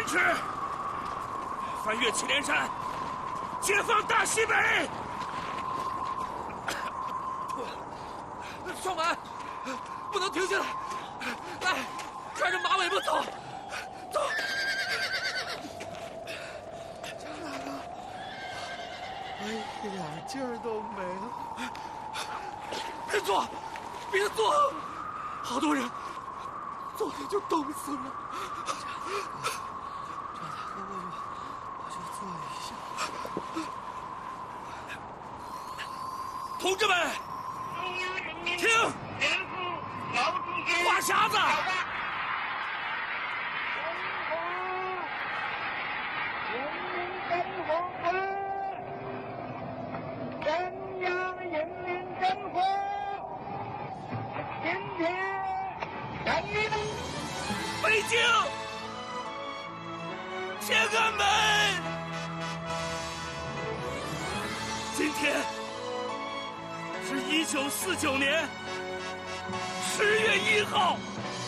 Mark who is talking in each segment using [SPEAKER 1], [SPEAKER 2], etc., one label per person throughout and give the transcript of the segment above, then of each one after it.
[SPEAKER 1] 持，翻越祁连山，解放大西北。
[SPEAKER 2] 双满，不能停下来！来，拽着马尾巴走，走！
[SPEAKER 3] 我一点劲儿都没了。
[SPEAKER 2] 别坐，别坐！好多人昨天就冻死了。
[SPEAKER 3] 这大哥我就坐一下。
[SPEAKER 1] 同志们，听，话匣子。北京，天安门！今天是1949年10月1号，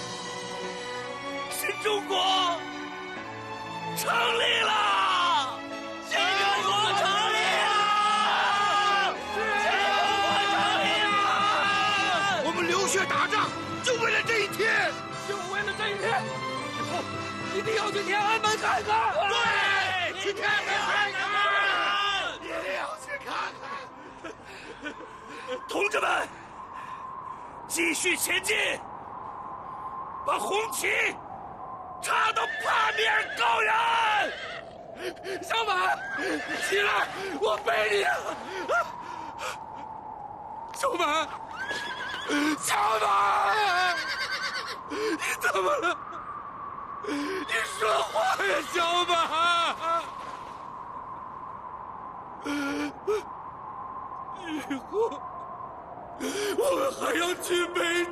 [SPEAKER 1] 新中国成立了！新中国成立了！新中国成立了！
[SPEAKER 3] 我们流血打仗，就为了这一天。
[SPEAKER 2] 就为了这一天，以后一定要去天安门看看。
[SPEAKER 3] 对，去天安门看看，一定要去看看。
[SPEAKER 1] 同志们，继续前进，把红旗插到帕米尔高原。
[SPEAKER 2] 小满，起来，我背你啊！小满，小满，你怎么了？你说话呀，小满！以后我们还要去北